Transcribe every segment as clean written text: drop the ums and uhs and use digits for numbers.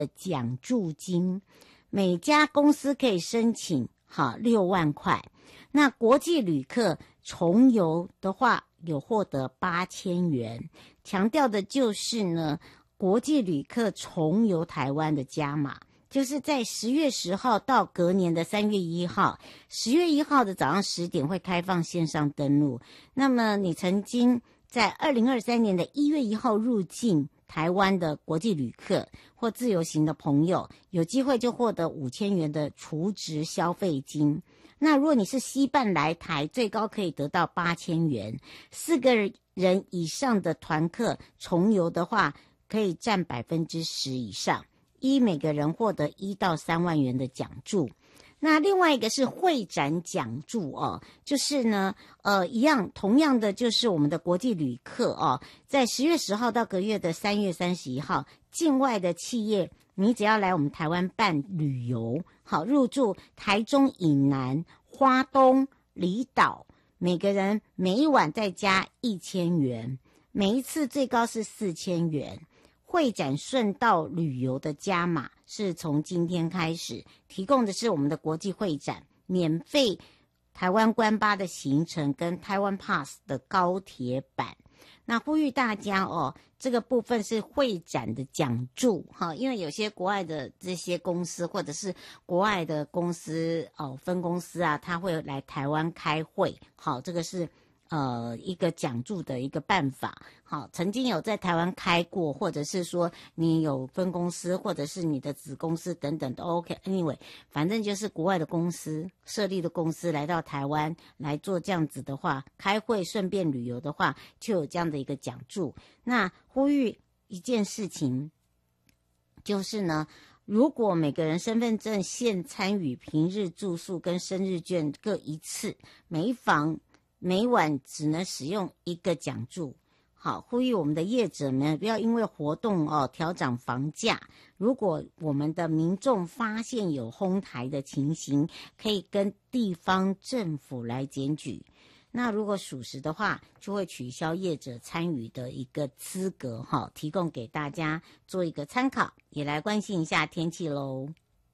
奖助金，每家公司可以申请6万块。那国际旅客重游的话，有获得8000元。强调的就是呢，国际旅客重游台湾的加码，就是在10月10号到隔年的3月1号，10月1号的早上10点会开放线上登录。那么你曾经在2023年的1月1号入境台湾的国际旅客或自由行的朋友，有机会就获得5000元的储值消费金。那如果你是西办来台，最高可以得到8000元。4个人以上的团客重游的话，可以占10%以上，每个人获得1到3万元的奖助。那另外一个是会展奖助就是呢，同样的就是我们的国际旅客在10月10号到隔月的3月31号，境外的企业，你只要来我们台湾办旅游，入住台中以南、花东、离岛，每个人每一晚再加1000元，每一次最高是4000元。会展顺道旅游的加码是从今天开始，提供的是我们的国际会展免费台湾观巴的行程跟台湾 Pass 的高铁版。那呼吁大家这个部分是会展的奖助因为有些国外的这些公司或者是国外的公司分公司啊，他会来台湾开会，这个是一个奖助的一个办法。曾经有在台湾开过，或者是说你有分公司或者是你的子公司等等都 OK。 anyway， 反正就是国外的公司设立的公司来到台湾来做这样子的话，开会顺便旅游的话，就有这样的一个奖助。那呼吁一件事情就是呢，如果每个人身份证现参与平日住宿跟生日券各1次，每房每晚只能使用1个奖助。呼吁我们的业者们不要因为活动调涨房价。如果我们的民众发现有哄抬的情形，可以跟地方政府来检举。那如果属实的话，就会取消业者参与的一个资格提供给大家做一个参考，也来关心一下天气咯。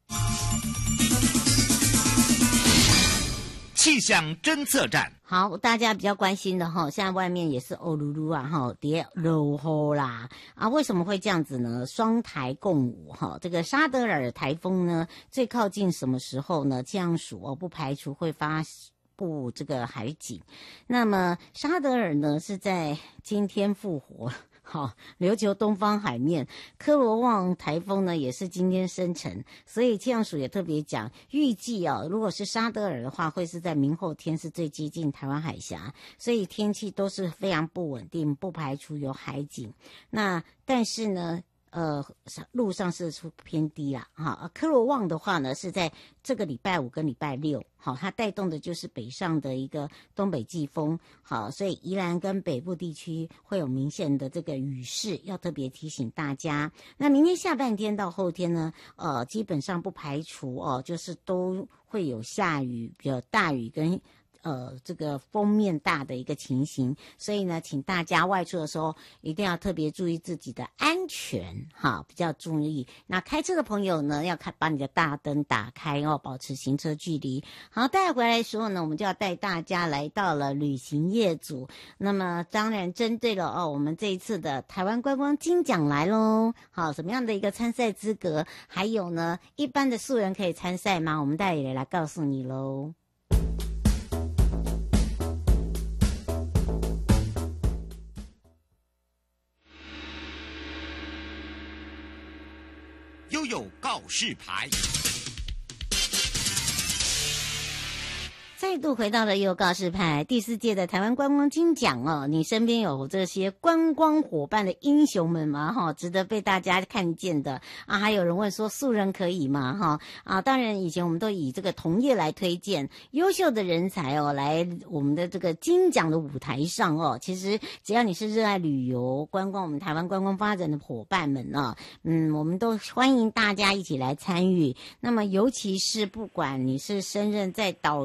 气象侦测站， 好，大家比较关心的现在外面也是欧噜噜啊跌落雨啦为什么会这样子呢？双台共舞这个沙德尔台风呢，最靠近什么时候呢？气象署不排除会发布这个海警。那么沙德尔呢是在今天复活，琉球东方海面。科罗旺台风呢也是今天生成，所以气象署也特别讲，预计如果是沙德尔的话，会是在明后天是最接近台湾海峡，所以天气都是非常不稳定，不排除有海警。那但是呢路上是偏低啦科罗旺的话呢是在这个礼拜5跟礼拜6它带动的就是北上的一个东北季风所以宜兰跟北部地区会有明显的这个雨势，要特别提醒大家。那明天下半天到后天呢基本上不排除就是都会有下雨，有大雨跟这个风面大的一个情形，所以呢，请大家外出的时候一定要特别注意自己的安全比较注意。那开车的朋友呢，要把你的大灯打开保持行车距离。好，带回来的时候呢，我们就要带大家来到了旅行业组。那么当然针对了我们这一次的台湾观光金奖来咯。好，什么样的一个参赛资格，还有呢，一般的素人可以参赛吗？我们待会来告诉你咯。 悠悠告示牌， 再度回到了悠悠告示牌第4届的台湾观光金奖你身边有这些观光伙伴的英雄们吗？值得被大家看见的还有人问说素人可以吗？当然以前我们都以这个同业来推荐优秀的人才来我们的这个金奖的舞台上其实只要你是热爱旅游观光，我们台湾观光发展的伙伴们我们都欢迎大家一起来参与。那么尤其是不管你是升任在导游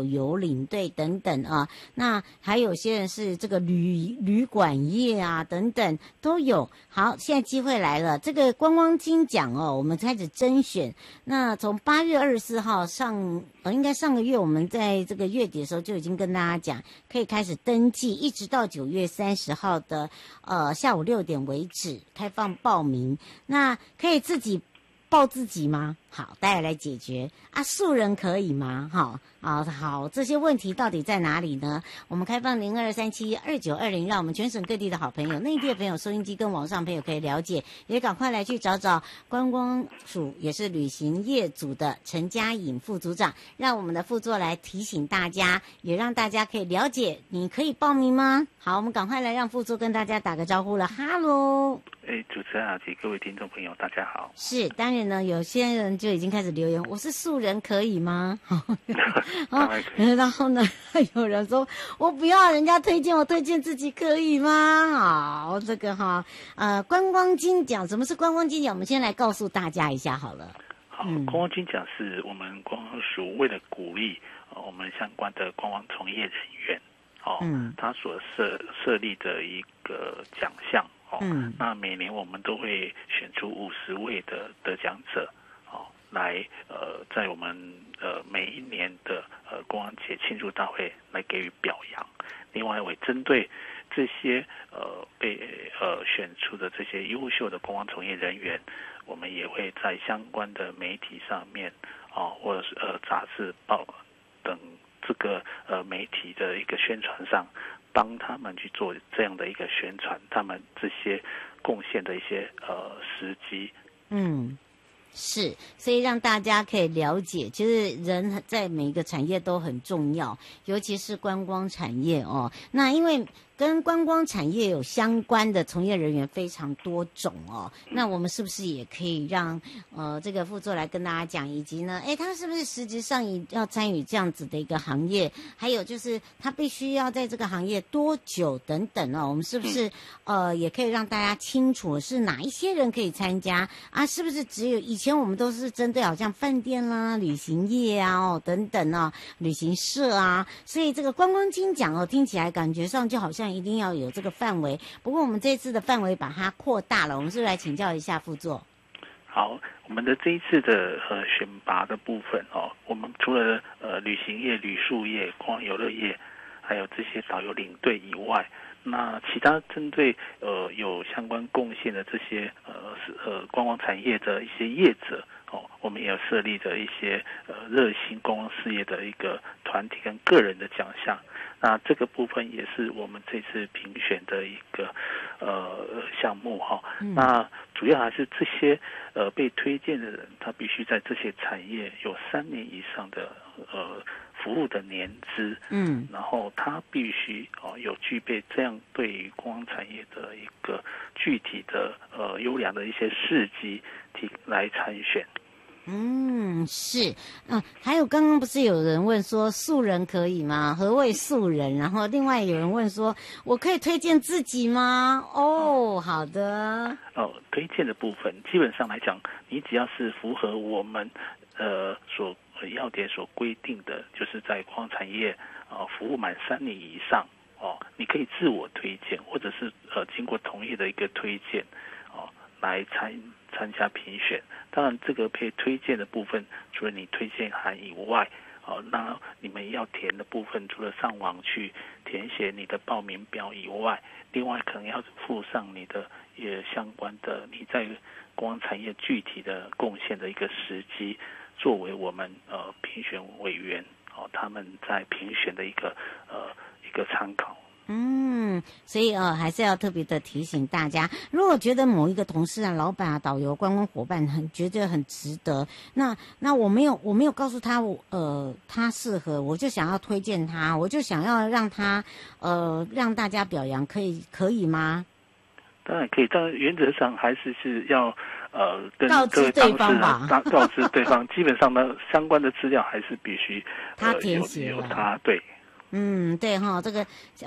领队等等啊。那还有些人是这个旅馆业啊等等都有。好，现在机会来了，这个观光金奖哦，我们开始甄选。那从8月24号应该上个月我们在这个月底的时候就已经跟大家讲，可以开始登记，一直到9月30号的下午6点为止开放报名。那可以自己报自己吗？好，大家来解决啊，素人可以吗？好，这些问题到底在哪里呢？我们开放02372920，让我们全省各地的好朋友、内地的朋友、收音机跟网上朋友可以了解，也赶快来去找观光署，也是旅行业组的陈嘉颖副组长，让我们的副座来提醒大家，也让大家可以了解，你可以报名吗？好，我们赶快来让副座跟大家打个招呼了，哈喽。 主持人好及各位听众朋友，大家好。 是，当然呢，有些人就已经开始留言，我是素人可以吗？然后呢，有人说我不要人家推荐，我推荐自己可以吗？好，这个观光金奖，什么是观光金奖？我们先来告诉大家一下好了。 好，观光金奖是我们观光署为了鼓励我们相关的观光从业人员他所设立的一个奖项那每年我们都会选出50位的得奖者来在我们每一年的观光节庆祝大会来给予表扬。另外，为针对这些被选出的这些优秀的观光从业人员，我们也会在相关的媒体上面或者是杂志报等这个媒体的一个宣传上，帮他们去做这样的一个宣传，他们这些贡献的一些时机。 是，所以让大家可以了解，其实人在每一个产业都很重要，尤其是观光产业哦。那因为跟观光产业有相关的从业人员非常多种哦，那我们是不是也可以让这个副座来跟大家讲，以及呢，他是不是实质上要参与这样子的一个行业，还有就是他必须要在这个行业多久等等哦，我们是不是也可以让大家清楚是哪一些人可以参加啊？是不是只有以前我们都是针对好像饭店啦、旅行业啊等等旅行社啊，所以这个观光金奖听起来感觉上就好像一定要有这个范围，不过我们这次的范围把它扩大了，我们是不是来请教一下副座？ 好，我们的这一次的选拔的部分我们除了旅行业、旅宿业、观光游乐业，还有这些导游领队以外，那其他针对有相关贡献的这些观光产业的一些业者我们也有设立的一些热心观光事业的一个团体跟个人的奖项。那这个部分也是我们这次评选的一个项目那主要还是这些被推荐的人，他必须在这些产业有3年以上的服务的年资，然后他必须有具备这样对于观光产业的一个具体的优良的一些事迹来参选。 是，还有刚刚不是有人问说素人可以吗？何谓素人？然后另外有人问说，我可以推荐自己吗？好的。 推荐的部分基本上来讲，你只要是符合我们所要点所规定的，就是在观光产业服务满3年以上你可以自我推荐，或者是经过同业的一个推荐来参加评选。当然这个被推荐的部分，除了你推荐函以外那你们要填的部分，除了上网去填写你的报名表以外，另外可能要附上你的相关的你在观光产业具体的贡献的一个时机，作为我们评选委员他们在评选的一个参考。 所以还是要特别的提醒大家，如果觉得某一个同事老板导游、观光伙伴觉得很值得，那我没有告诉他他适合，我就想要推荐他，我就想要让他让大家表扬，可以吗？ 当然可以，但原则上还是要跟告知对方吧， 告知对方，基本上呢相关的资料还是必须他填写了， 有他对。 对这个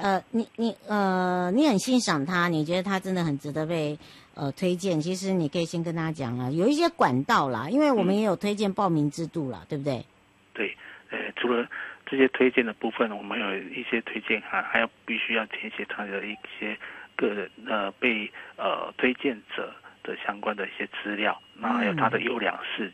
你很欣赏他，你觉得他真的很值得被推荐，其实你可以先跟他讲了，有一些管道啦，因为我们也有推荐报名制度啦，对不对？ 对，除了这些推荐的部分，我们有一些推荐函，还要必须要填写他的一些个人被推荐者的相关的一些资料，那还有他的优良事